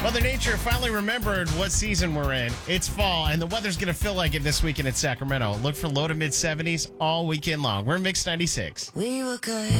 Mother Nature finally remembered what season we're in. It's fall, and the weather's going to feel like it this weekend in Sacramento. Look for low to mid 70s all weekend long. We're Mix 96. We were good.